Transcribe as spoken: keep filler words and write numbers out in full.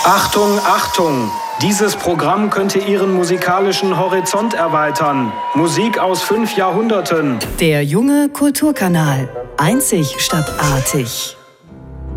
Achtung, Achtung! Dieses Programm könnte Ihren musikalischen Horizont erweitern. Musik aus fünf Jahrhunderten. Der junge Kulturkanal. Einzig statt artig.